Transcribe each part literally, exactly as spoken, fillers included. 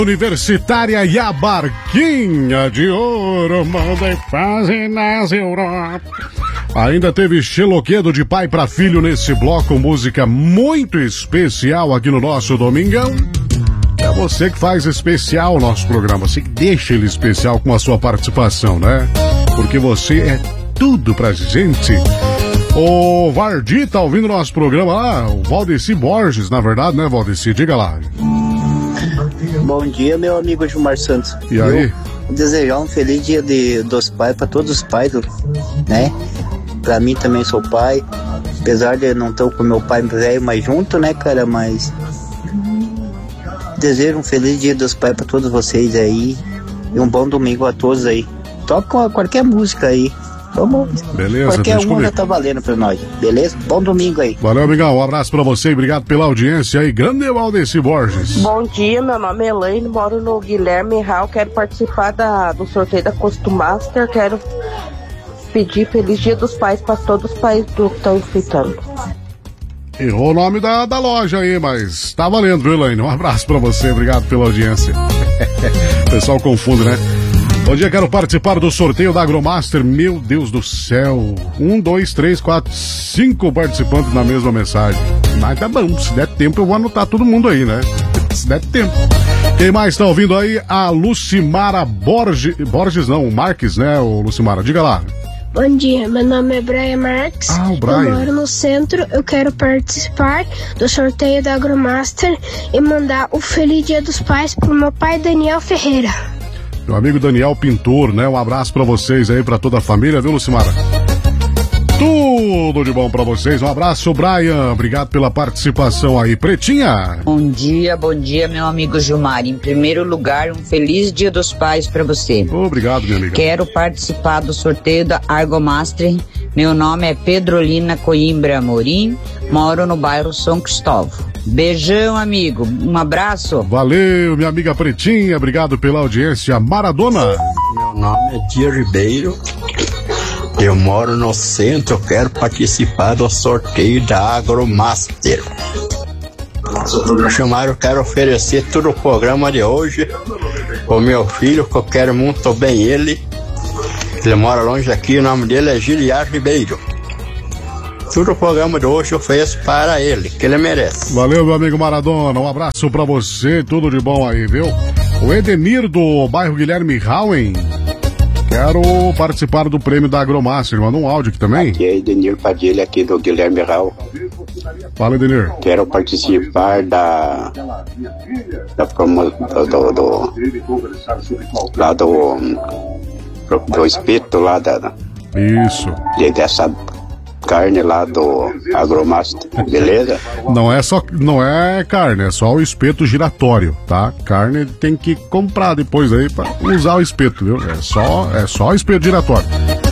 Universitária e a Barquinha de Ouro, mandei fazer nas Europa. Ainda teve Xeloquedo de pai para filho nesse bloco, música muito especial aqui no nosso Domingão. É você que faz especial o nosso programa, você que deixa ele especial com a sua participação, né? Porque você é tudo pra gente. O Vardi tá ouvindo nosso programa lá, o Valdeci Borges, na verdade, né, Valdeci? Diga lá. Bom dia, meu amigo Gilmar Santos. E eu aí? Desejar um feliz dia de, dos pais para todos os pais, né? Pra mim também sou pai, apesar de não estar com meu pai velho mais junto, né, cara, mas desejo um feliz dia dos pais para todos vocês aí e um bom domingo a todos aí. Toca qualquer música aí. Vamos. Beleza, qualquer uma já tá valendo pra nós, beleza? Bom domingo aí. Valeu, amigão, um abraço pra você e obrigado pela audiência aí, grande Valdeci Borges. Bom dia, meu nome é Elaine, moro no Guilherme Hall, quero participar da, do sorteio da Costumaster, quero pedir feliz dia dos pais pra todos os pais do que estão enfrentando. Errou o nome da, da loja aí, mas tá valendo, viu, Elaine? Um abraço pra você, obrigado pela audiência. O pessoal confunde, né? Bom dia, quero participar do sorteio da Agromaster. Meu Deus do céu. Um, dois, três, quatro, cinco participantes na mesma mensagem. Mas tá bom, se der tempo eu vou anotar todo mundo aí, né? Se der tempo. Quem mais tá ouvindo aí? A Lucimara Borges. Borges não, Marques, né, o Lucimara? Diga lá. Bom dia, meu nome é Brian Marques. Ah, o Brian. Eu moro no centro, eu quero participar do sorteio da Agromaster e mandar o Feliz Dia dos Pais pro meu pai Daniel Ferreira. Meu amigo Daniel Pintor, né? Um abraço pra vocês aí, pra toda a família, viu, Lucimara? Tudo de bom pra vocês. Um abraço, Brian. Obrigado pela participação aí. Pretinha. Bom dia, bom dia, meu amigo Gilmar. Em primeiro lugar, um feliz Dia dos Pais pra você. Obrigado, minha amiga. Quero participar do sorteio da Argomaster. Meu nome é Pedrolina Coimbra Amorim. Moro no bairro São Cristóvão. Beijão, amigo. Um abraço. Valeu, minha amiga Pretinha. Obrigado pela audiência. Maradona. Meu nome é Dia Ribeiro. Eu moro no centro. Quero participar do sorteio da Agromaster. Chamaram, eu quero oferecer todo o programa de hoje pro meu filho, que eu quero muito bem ele. Ele mora longe aqui, o nome dele é Giliar Ribeiro. Todo o programa de hoje eu ofereço para ele, que ele merece. Valeu, meu amigo Maradona, um abraço pra você, tudo de bom aí, viu? O Edemir do bairro Guilherme Rauen. Quero participar do prêmio da Agromaster, manda um áudio aqui também. Aqui é Edenir Padilha, aqui do Guilherme Raul. Fala, Edenir. Quero participar da da promo do, do, do lá do do espeto lá da isso e dessa carne lá do Agromaster, beleza? Não é só, não é carne, é só o espeto giratório, tá? Carne tem que comprar depois aí pra usar o espeto, viu? É só, é só o espeto giratório.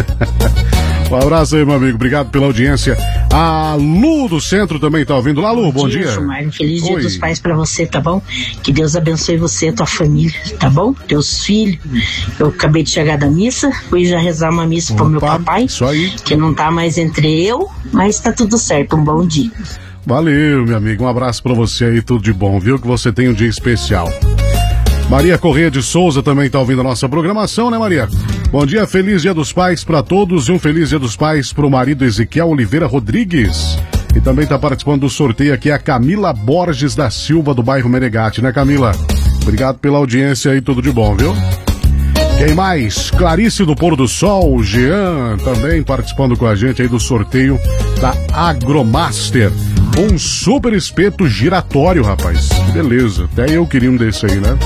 Um abraço aí, meu amigo, obrigado pela audiência. A Lu do Centro também tá ouvindo. Lá, Lu, bom, bom dia. dia. Gilmar, um feliz Oi. Dia dos Pais pra você, tá bom? Que Deus abençoe você e tua família, tá bom? Teus filhos. Eu acabei de chegar da missa, fui já rezar uma missa Opa, pro meu papai, isso aí. Que não tá mais entre eu, mas tá tudo certo, um bom dia. Valeu, meu amigo, um abraço pra você aí, tudo de bom, viu? Que você tem um dia especial. Maria Correia de Souza também tá ouvindo a nossa programação, né, Maria? Bom dia, feliz Dia dos Pais para todos e um feliz Dia dos Pais pro marido Ezequiel Oliveira Rodrigues. E também tá participando do sorteio aqui a Camila Borges da Silva, do bairro Menegate, né, Camila? Obrigado pela audiência aí, tudo de bom, viu? Quem mais? Clarice do Pôr do Sol, Jean, também participando com a gente aí do sorteio da Agromaster. Um super espeto giratório, rapaz. Beleza, até eu queria um desse aí, né?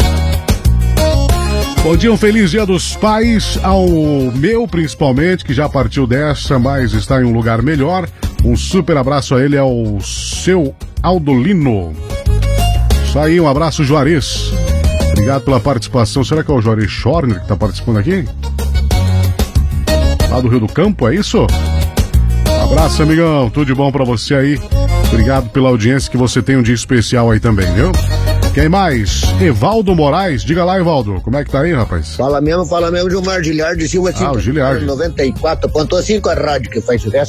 Bom dia, um feliz Dia dos Pais ao meu, principalmente, que já partiu dessa, mas está em um lugar melhor. Um super abraço a ele, ao seu Aldolino. Isso aí, um abraço, Juarez. Obrigado pela participação. Será que é o Juarez Schorner que está participando aqui? Lá do Rio do Campo, é isso? Um abraço, amigão. Tudo de bom pra você aí. Obrigado pela audiência, que você tem um dia especial aí também, viu? Quem mais? Evaldo Moraes. Diga lá, Evaldo. Como é que tá aí, rapaz? Fala mesmo, fala mesmo, Gilmar Giliardo de Silva. Ah, o Giliardo. noventa e quatro ponto cinco, a rádio que faz sucesso.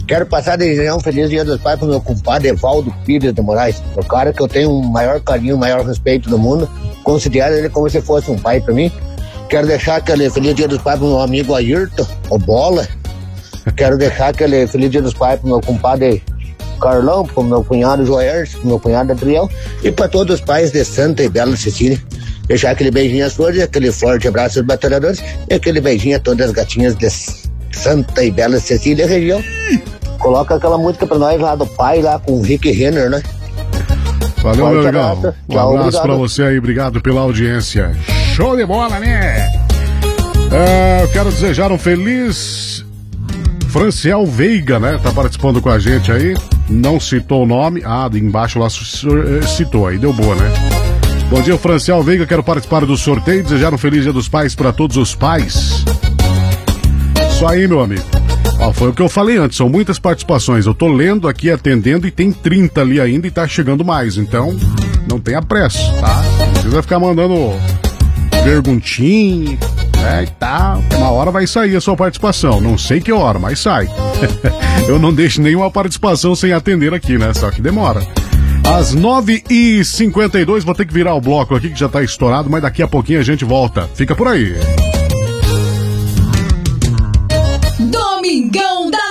Quero passar desde um feliz dia dos pais pro meu compadre Evaldo Pires de Moraes, o cara que eu tenho o maior carinho, o maior respeito do mundo, considero ele como se fosse um pai pra mim. Quero deixar aquele feliz dia dos pais pro meu amigo Ayrton, o Bola. Quero deixar aquele feliz dia dos pais pro meu compadre Carlão, pro meu cunhado Joércio, pro meu cunhado Adriel e para todos os pais de Santa e Bela Cecília. Deixar aquele beijinho às flores, aquele forte abraço aos batalhadores e aquele beijinho a todas as gatinhas de Santa e Bela Cecília região. Coloca aquela música pra nós lá do pai, lá com o Rick Renner, né? Valeu, meu legal. Um abraço obrigado. Pra você aí, obrigado pela audiência. Show de bola, né? É, eu quero desejar um feliz Franciel Veiga, né? Tá participando com a gente aí. Não citou o nome. Ah, embaixo lá citou, aí deu boa, né? Bom dia, Franciel Veiga, quero participar do sorteio. Desejar um feliz dia dos pais pra todos os pais. Isso aí, meu amigo. Ó, foi o que eu falei antes, são muitas participações. Eu tô lendo aqui, atendendo, e tem trinta ali ainda e tá chegando mais. Então, não tenha pressa, tá? Não precisa ficar mandando perguntinha, né, e tal. Uma hora vai sair a sua participação. Não sei que hora, mas sai. Eu não deixo nenhuma participação sem atender aqui, né? Só que demora. Às nove e cinquenta e dois, vou ter que virar o bloco aqui que já tá estourado, mas daqui a pouquinho a gente volta. Fica por aí. Domingão da